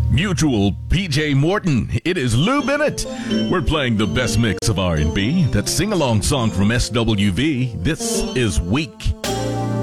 Mutual, PJ Morton. It is Lou Bennett. We're playing the best mix of R&B, that sing-along song from SWV. This is Weak.